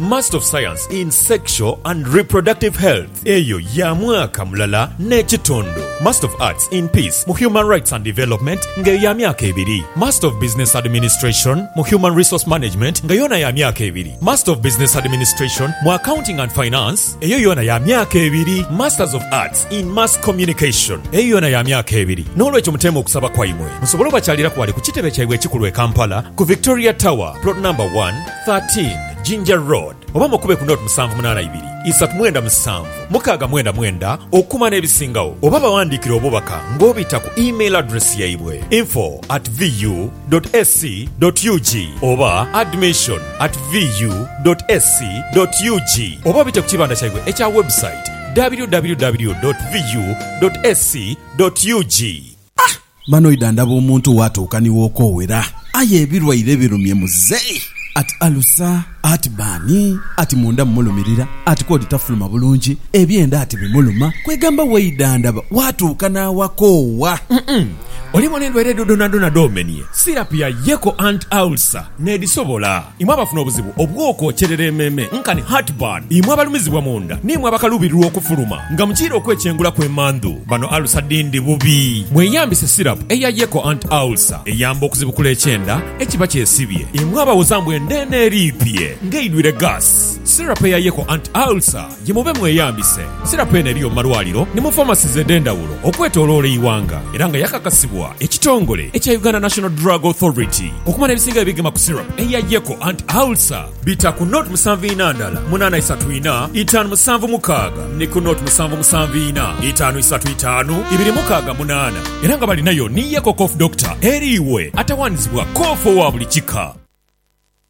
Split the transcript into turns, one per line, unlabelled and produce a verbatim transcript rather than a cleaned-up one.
Master of Science in Sexual and Reproductive Health eyo ya mwaka mulala n'ekitundu. Master of Arts in Peace mu Human Rights and Development ngeyo ya myaka ebiri. Master of Business Administration mu Human Resource Management nga yona ya myaka ebiri. Master of Business Administration mu Accounting and Finance eyo yona ya myaka ebiri. Masters of Arts in Mass Communication eyo yona ya myaka ebiri. N'olwekyo mutema okusaba kwaimwe musobole bakyalira kwali ku kitebe kyabwe ekikulu e Kampala ku Victoria Tower plot number one thirteen Ginger Road oba mukube ku note musanvu munana ibiri isatu mwenda musanvu mukaga mwenda mwenda okuma n'ebisingawo oba bawandiikira obubaka ng'obita ku email address yaibwe info at vu dot s c dot u g oba admission at vu dot s c dot u g oba bite ku kibanda kyaibwe ekya website w w w dot vu dot s c dot u g.
Ah, bano idandaba omuntu watuukaniwa okwowera aye ebirwaire birumye muzeyi ati alusa ati bani ati munda mmulumirira ati kodi tafuluma bulungi ebyenda ati bimuluma kwegamba weidandaba watuuka n'awakoowa.
Oli mwanendwere dodonadona domenie sirapu ya Yeko Ant Ulcer nedisobola imwe abafuna obuzibu obw'okwokyerera emmeeme nkani heartburn imwe abalumizibwa munda nimwe abakalubirwa okufuluma nga mukiira okwekyengula kw'emmandu bano alusa dindi bubi mweyambise sirapu eya Yeko Ant Ulcer eyamba okuzibukula ekyenda ekiba kyesibye imwe abawozambwe endene eriipye ng'eidwire gas. Sirapu eya Yeko Ant Ulcer gye mube mweyambise. Sirapu eno eriyo mu malwaliro ne mu pharmacies ez'endawulo okwetooloola eiwanga era nga yakakasibwa ekitongole ekya Uganda National Drug Authority. Okumana ebisinga ebigema ku syrup eya Yeko Ant Ulcer bita ku note musanvu ina ndala munana isatu ina itanu musanvu mukaaga ne ku note musanvu musanvu ina itanu isatu itanu ibiri mukaaga munana era nga balinayo ni Yeko Cough Doctor eriwe atawanizibwa koofo wa buli kika.